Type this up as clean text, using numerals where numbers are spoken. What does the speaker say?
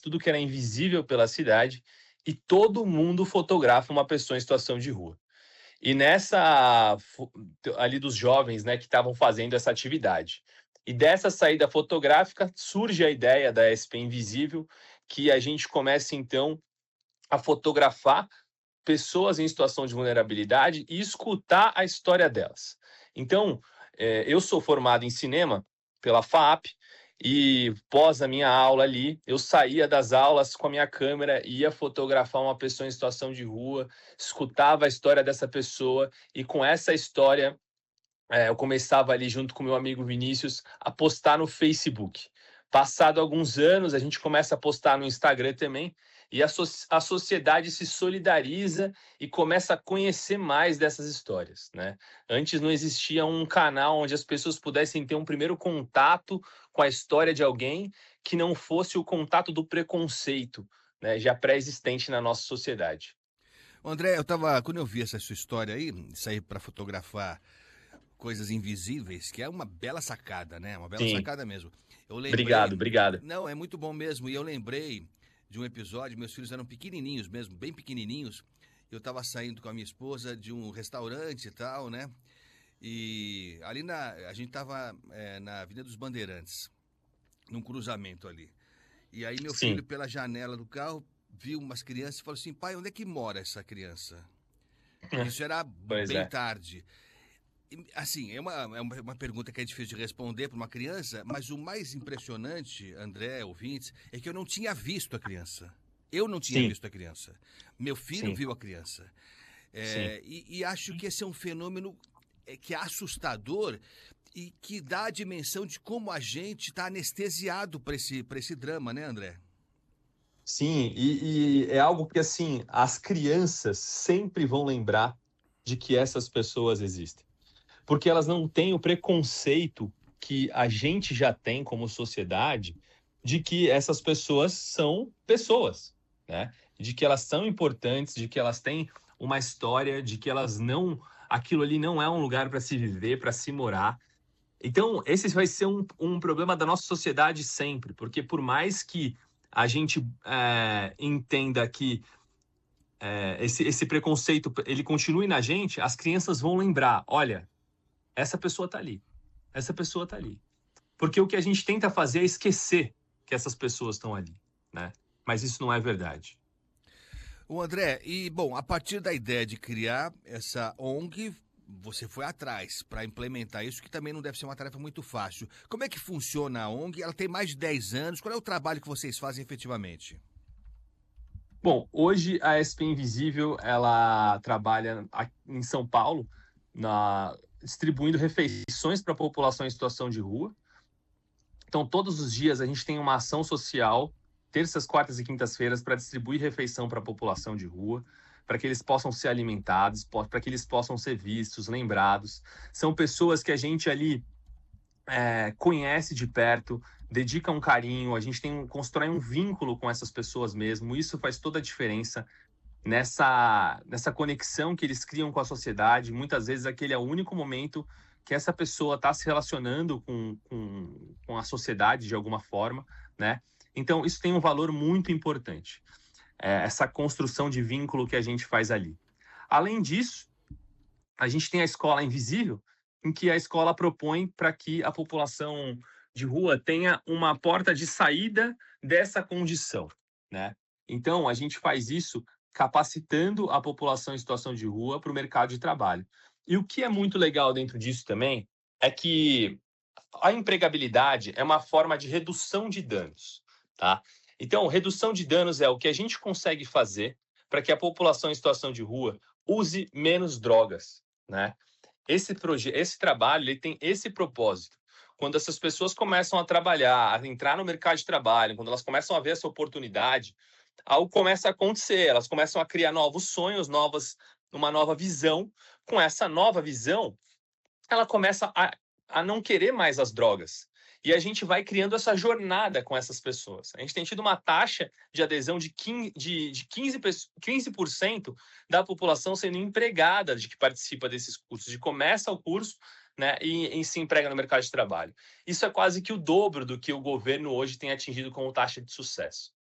tudo que era invisível pela cidade, e todo mundo fotografa uma pessoa em situação de rua. E ali dos jovens, né, que estavam fazendo essa atividade. E dessa saída fotográfica surge a ideia da SP Invisível, que a gente começa então a fotografar pessoas em situação de vulnerabilidade e escutar a história delas. Então, eu sou formado em cinema pela FAP, e pós a minha aula ali, eu saía das aulas com a minha câmera, ia fotografar uma pessoa em situação de rua, escutava a história dessa pessoa, e com essa história eu começava ali junto com meu amigo Vinícius a postar no Facebook. Passado alguns anos, a gente começa a postar no Instagram também, e a sociedade se solidariza e começa a conhecer mais dessas histórias, né? Antes não existia um canal onde as pessoas pudessem ter um primeiro contato com a história de alguém que não fosse o contato do preconceito, né, já pré-existente na nossa sociedade. André, quando eu vi essa sua história aí, sair para fotografar coisas invisíveis, que é uma bela sacada, né? Uma bela Sim, sacada mesmo. Eu lembrei, obrigado, obrigado. não, é muito bom mesmo, e eu lembrei de um episódio, meus filhos eram pequenininhos mesmo, bem pequenininhos, eu estava saindo com a minha esposa de um restaurante e tal, né? E ali a gente estava na Avenida dos Bandeirantes, num cruzamento ali. E aí meu filho, Sim, pela janela do carro, viu umas crianças e falou assim, pai, onde é que mora essa criança? Isso era pois bem é. tarde. Assim, é uma pergunta que é difícil de responder para uma criança, mas o mais impressionante, André, ouvintes, é que eu não tinha visto a criança. Eu não tinha Sim, visto a criança. Meu filho sim, viu a criança. sim. E acho que esse é um fenômeno que é assustador e que dá a dimensão de como a gente está anestesiado para esse drama, né, André? Sim, e é algo que, assim, as crianças sempre vão lembrar de que essas pessoas existem. Porque elas não têm o preconceito que a gente já tem como sociedade de que essas pessoas, né? De que elas são importantes, de que elas têm uma história, de que elas não. Aquilo ali não é um lugar para se viver, para se morar. Então, esse vai ser um problema da nossa sociedade sempre, porque por mais que a gente entenda que esse preconceito ele continue na gente, as crianças vão lembrar: olha, essa pessoa está ali, essa pessoa está ali. Porque o que a gente tenta fazer é esquecer que essas pessoas estão ali, né? Mas isso não é verdade. O André, e bom, a partir da ideia de criar essa ONG, você foi atrás para implementar isso, que também não deve ser uma tarefa muito fácil. Como é que funciona a ONG? Ela tem mais de 10 anos. Qual é o trabalho que vocês fazem efetivamente? Bom, hoje a SP Invisível ela trabalha em São Paulo, distribuindo refeições para a população em situação de rua. Então, todos os dias a gente tem uma ação social, terças, quartas e quintas-feiras, para distribuir refeição para a população de rua, para que eles possam ser alimentados, para que eles possam ser vistos, lembrados. São pessoas que a gente ali conhece de perto, dedica um carinho, a gente constrói um vínculo com essas pessoas mesmo. Isso faz toda a diferença nessa conexão que eles criam com a sociedade. Muitas vezes aquele é o único momento que essa pessoa está se relacionando com a sociedade de alguma forma, né? Então, isso tem um valor muito importante, essa construção de vínculo que a gente faz ali. Além disso, a gente tem a escola invisível, em que a escola propõe para que a população de rua tenha uma porta de saída dessa condição, né? Então, a gente faz isso capacitando a população em situação de rua para o mercado de trabalho. E o que é muito legal dentro disso também é que a empregabilidade é uma forma de redução de danos, tá? Então, redução de danos é o que a gente consegue fazer para que a população em situação de rua use menos drogas, né? Esse trabalho ele tem esse propósito. Quando essas pessoas começam a trabalhar, a entrar no mercado de trabalho, quando elas começam a ver essa oportunidade, algo começa a acontecer. Elas começam a criar novos sonhos, uma nova visão. Com essa nova visão, ela começa a não querer mais as drogas. E a gente vai criando essa jornada com essas pessoas. A gente tem tido uma taxa de adesão de 15% da população sendo empregada de que participa desses cursos, de começa o curso, né, e se emprega no mercado de trabalho. Isso é quase que o dobro do que o governo hoje tem atingido como taxa de sucesso.